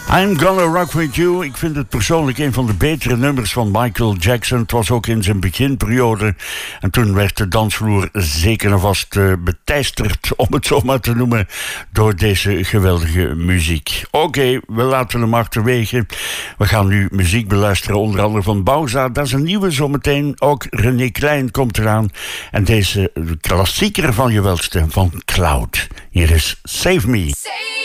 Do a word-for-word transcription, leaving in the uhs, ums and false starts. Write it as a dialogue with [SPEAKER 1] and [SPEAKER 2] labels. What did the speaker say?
[SPEAKER 1] I'm Gonna Rock With You. Ik vind het persoonlijk een van de betere nummers van Michael Jackson. Het was ook in zijn beginperiode. En toen werd de dansvloer zeker en vast uh, beteisterd, om het zo maar te noemen, door deze geweldige muziek. Oké, okay, we laten hem achterwege. We gaan nu muziek beluisteren, onder andere van Bauza. Dat is een nieuwe zometeen. Ook René Klein komt eraan. En deze klassieker van je welste, van Cloud. Hier is Save Me.
[SPEAKER 2] Save